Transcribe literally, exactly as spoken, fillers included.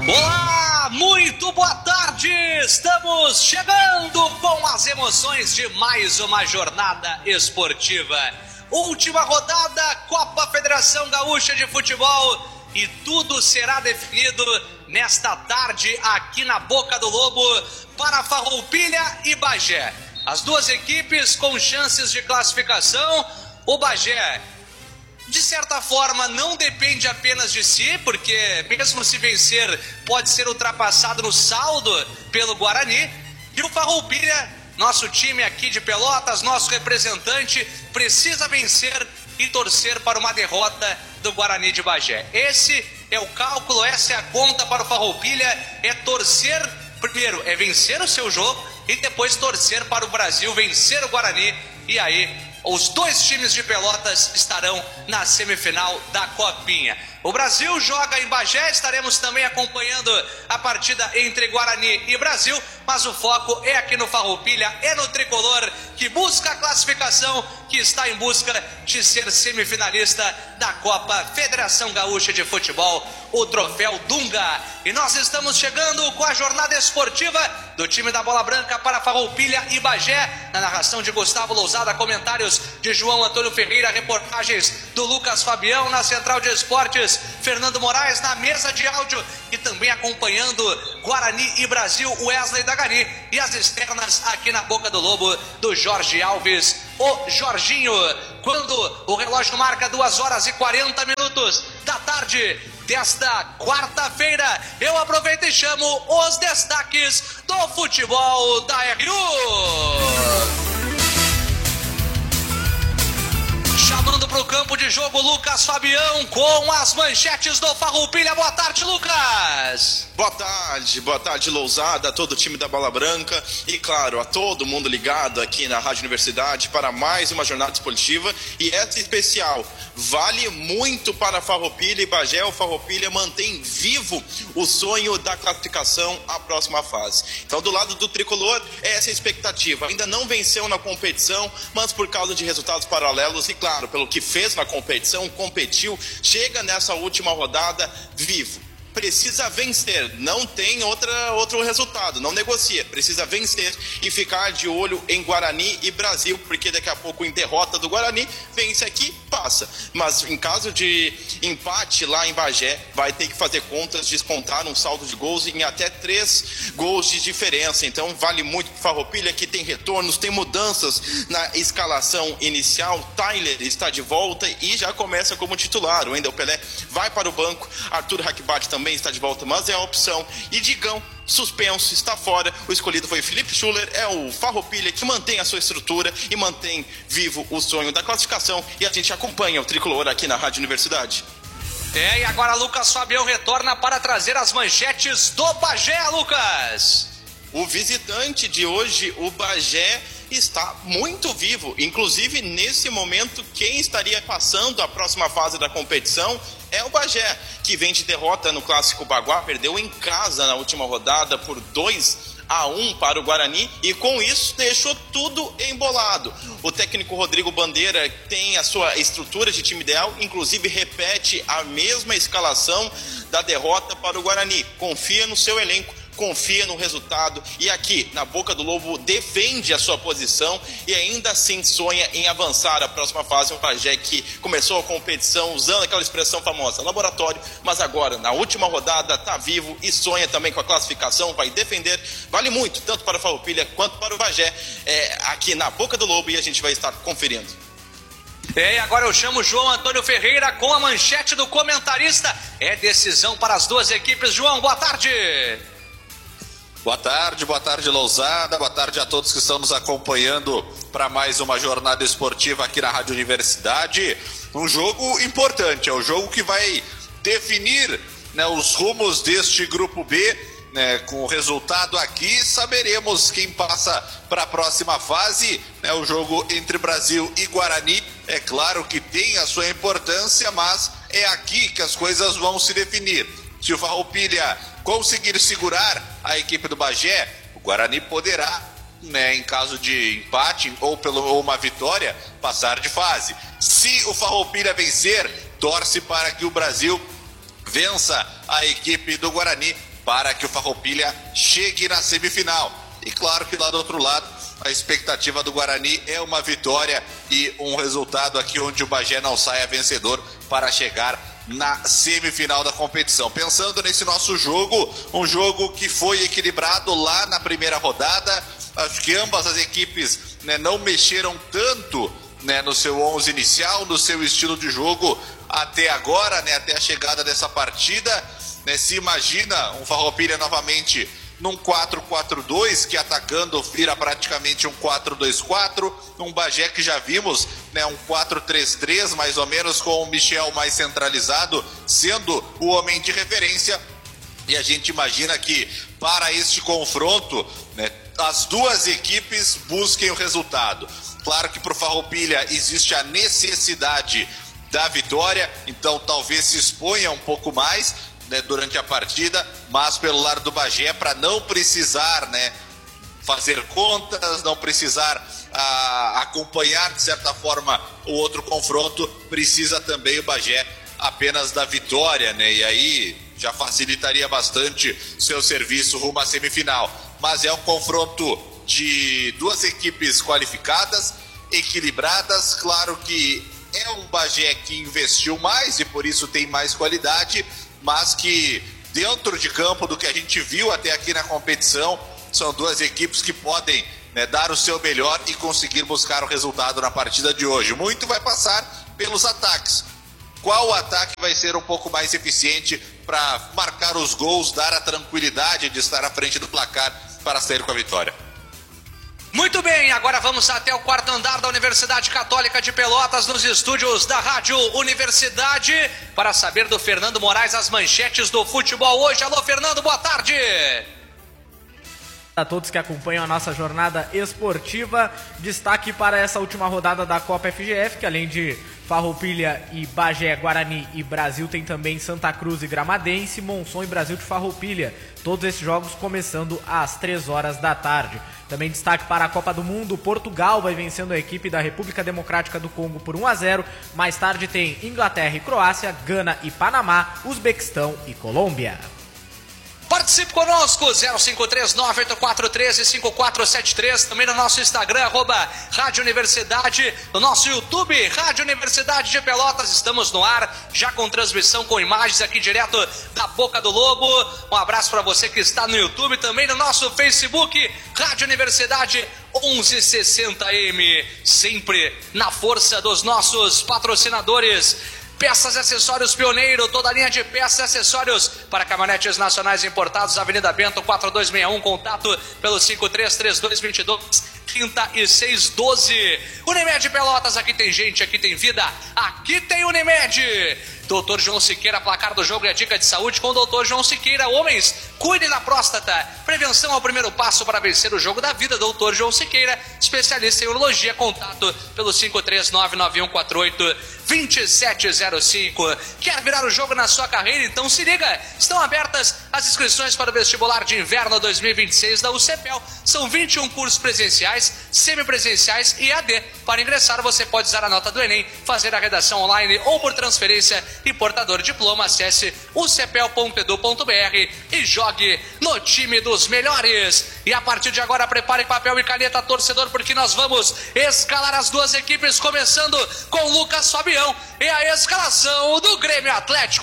Olá, muito boa tarde! Estamos chegando com as emoções de mais uma jornada esportiva. Última rodada, Copa Federação Gaúcha de Futebol, e tudo será definido nesta tarde aqui na Boca do Lobo para Farroupilha e Bagé. As duas equipes com chances de classificação. O Bagé, de certa forma, não depende apenas de si, porque mesmo se vencer, pode ser ultrapassado no saldo pelo Guarani. E o Farroupilha, nosso time aqui de Pelotas, nosso representante, precisa vencer e torcer para uma derrota do Guarani de Bagé. Esse é o cálculo, essa é a conta para o Farroupilha, é torcer, primeiro é vencer o seu jogo e depois torcer para o Brasil vencer o Guarani, e aí os dois times de Pelotas estarão na semifinal da Copinha. O Brasil joga em Bagé, estaremos também acompanhando a partida entre Guarani e Brasil, mas o foco é aqui no Farroupilha, é no tricolor que busca a classificação, que está em busca de ser semifinalista da Copa Federação Gaúcha de Futebol, o Troféu Dunga. E nós estamos chegando com a jornada esportiva do time da Bola Branca para Farroupilha e Bagé, na narração de Gustavo Lousada, comentários de João Antônio Ferreira, reportagens do Lucas Fabião na Central de Esportes, Fernando Moraes na mesa de áudio e também acompanhando Guarani e Brasil, Wesley Dagani, e as externas aqui na Boca do Lobo do Jorge Alves, o Jorginho, quando o relógio marca duas horas e quarenta minutos da tarde desta quarta-feira. Eu aproveito e chamo os destaques do futebol da R U. Chamando para o campo de jogo Lucas Fabião com as manchetes do Farroupilha. Boa tarde, Lucas. Boa tarde, boa tarde, Lousada, a todo o time da Bola Branca e, claro, a todo mundo ligado aqui na Rádio Universidade para mais uma jornada esportiva, e essa especial vale muito para Farroupilha e Bagé. O Farroupilha mantém vivo o sonho da classificação à próxima fase. Então, do lado do tricolor, essa é a expectativa. Ainda não venceu na competição, mas por causa de resultados paralelos e, claro, pelo que fez na competição, competiu, chega nessa última rodada vivo. Precisa vencer, não tem outra, outro resultado, não negocia, precisa vencer e ficar de olho em Guarani e Brasil, porque daqui a pouco em derrota do Guarani, vence aqui, passa. Mas em caso de empate lá em Bagé, vai ter que fazer contas, descontar um saldo de gols em até três gols de diferença. Então vale muito para Farroupilha, que tem retornos, tem mudanças na escalação inicial. Tyler está de volta e já começa como titular. O Wendel Pelé vai para o banco, Arthur Hackbart também também está de volta, mas é a opção. E Digão, suspenso, está fora. O escolhido foi Felipe Schuller. É o Farroupilha que mantém a sua estrutura e mantém vivo o sonho da classificação. E a gente acompanha o tricolor aqui na Rádio Universidade. É, e agora Lucas Fabião retorna para trazer as manchetes do Bagé, Lucas. O visitante de hoje, o Bagé, está muito vivo. Inclusive, nesse momento, quem estaria passando a próxima fase da competição é o Bagé, que vem de derrota no Clássico Baguá, perdeu em casa na última rodada por dois a um para o Guarani, e com isso deixou tudo embolado. O técnico Rodrigo Bandeira tem a sua estrutura de time ideal, inclusive repete a mesma escalação da derrota para o Guarani. Confia no seu elenco, confia no resultado, e aqui na Boca do Lobo defende a sua posição e ainda assim sonha em avançar a próxima fase. Um Bagé que começou a competição usando aquela expressão famosa, laboratório, mas agora na última rodada está vivo e sonha também com a classificação, vai defender. Vale muito, tanto para o Farroupilha quanto para o Bagé, é, aqui na Boca do Lobo, e a gente vai estar conferindo. É, e agora eu chamo João Antônio Ferreira com a manchete do comentarista. É decisão para as duas equipes. João, boa tarde. Boa tarde, boa tarde, Lousada, boa tarde a todos que estão nos acompanhando para mais uma jornada esportiva aqui na Rádio Universidade. Um jogo importante, é o jogo que vai definir, né, os rumos deste grupo B, né, com o resultado aqui saberemos quem passa para a próxima fase, né, o jogo entre Brasil e Guarani. É claro que tem a sua importância, mas é aqui que as coisas vão se definir. Se o Farroupilha conseguir segurar a equipe do Bagé, o Guarani poderá, né, em caso de empate ou, pelo, ou uma vitória, passar de fase. Se o Farroupilha vencer, torce para que o Brasil vença a equipe do Guarani para que o Farroupilha chegue na semifinal. E claro que lá do outro lado, a expectativa do Guarani é uma vitória e um resultado aqui onde o Bagé não saia vencedor para chegar na semifinal da competição. Pensando nesse nosso jogo, um jogo que foi equilibrado lá na primeira rodada, acho que ambas as equipes, né, não mexeram tanto, né, no seu onze inicial, no seu estilo de jogo até agora, né, até a chegada dessa partida, né, se imagina um Farroupilha novamente num quatro quatro dois, que atacando vira praticamente um quatro dois quatro, um Bagé que já vimos, né, um quatro três três, mais ou menos, com o Michel mais centralizado, sendo o homem de referência. E a gente imagina que para este confronto, né, as duas equipes busquem o resultado. Claro que para o Farroupilha existe a necessidade da vitória, então talvez se exponha um pouco mais, né, durante a partida, mas pelo lado do Bagé, para não precisar, né, fazer contas, não precisar a, acompanhar de certa forma o outro confronto, precisa também o Bagé apenas da vitória, né, e aí já facilitaria bastante seu serviço rumo à semifinal. Mas é um confronto de duas equipes qualificadas, equilibradas. Claro que é um Bagé que investiu mais e por isso tem mais qualidade, mas que dentro de campo do que a gente viu até aqui na competição, são duas equipes que podem, né, dar o seu melhor e conseguir buscar o resultado na partida de hoje. Muito vai passar pelos ataques. Qual ataque vai ser um pouco mais eficiente para marcar os gols, dar a tranquilidade de estar à frente do placar para sair com a vitória? Muito bem, agora vamos até o quarto andar da Universidade Católica de Pelotas, nos estúdios da Rádio Universidade, para saber do Fernando Moraes as manchetes do futebol hoje. Alô, Fernando, boa tarde! A todos que acompanham a nossa jornada esportiva, destaque para essa última rodada da Copa F G F, que além de Farroupilha e Bagé, Guarani e Brasil, tem também Santa Cruz e Gramadense, Monson e Brasil de Farroupilha. Todos esses jogos começando às três horas da tarde. Também destaque para a Copa do Mundo, Portugal vai vencendo a equipe da República Democrática do Congo por um a zero. Mais tarde tem Inglaterra e Croácia, Gana e Panamá, Uzbequistão e Colômbia. Participe conosco, zero cinco três nove oito quatro um três cinco quatro sete três, também no nosso Instagram, arroba Rádio Universidade, no nosso YouTube, Rádio Universidade de Pelotas. Estamos no ar, já com transmissão com imagens aqui direto da Boca do Lobo. Um abraço para você que está no YouTube, também no nosso Facebook, Rádio Universidade onze sessenta M, sempre na força dos nossos patrocinadores. Peças e acessórios Pioneiro, toda a linha de peças e acessórios para caminhonetes nacionais importados, Avenida Bento quatro dois seis um, contato pelo cinco três três dois dois dois, três seis um dois. Unimed Pelotas, aqui tem gente, aqui tem vida, aqui tem Unimed. doutor João Siqueira, placar do jogo e a dica de saúde com o doutor João Siqueira. Homens, cuide da próstata. Prevenção é o primeiro passo para vencer o jogo da vida. doutor João Siqueira, especialista em urologia. Contato pelo cinco três nove nove um quatro oito dois sete zero cinco. Quer virar o jogo na sua carreira? Então se liga. Estão abertas as inscrições para o vestibular de inverno dois mil e vinte e seis da U C P E L. São vinte e um cursos presenciais, semipresenciais e A D. Para ingressar, você pode usar a nota do Enem, fazer a redação online ou por transferência e portador de diploma. Acesse u c p e l ponto e d u ponto b r e jogue no time dos melhores. E a partir de agora, prepare papel e caneta, torcedor, porque nós vamos escalar as duas equipes, começando com Lucas Fabião e a escalação do Grêmio Atlético.